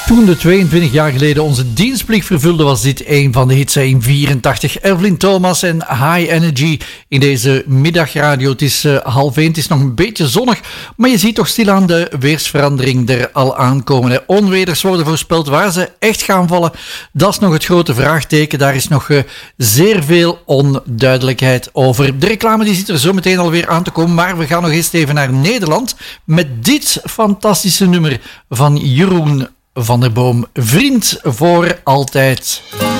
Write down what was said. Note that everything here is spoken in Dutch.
Toen de 22 jaar geleden onze dienstplicht vervulde, was dit een van de hits in 84. Evelyn Thomas en High Energy in deze middagradio. Het is 12:30, het is nog een beetje zonnig, maar je ziet toch stilaan de weersverandering er al aankomen. Onweders worden voorspeld, waar ze echt gaan vallen, dat is nog het grote vraagteken. Daar is nog zeer veel onduidelijkheid over. De reclame die zit er zo meteen alweer aan te komen, maar we gaan nog eerst even naar Nederland met dit fantastische nummer van Jeroen van der Boom. Vriend voor altijd.